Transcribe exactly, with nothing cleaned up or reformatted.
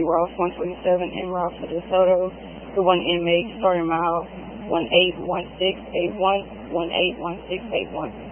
Ross, one twenty-seven M Ross for DeSoto. The one inmate, Sawyer Miles, one eight one six eight one, one eight one six eight one.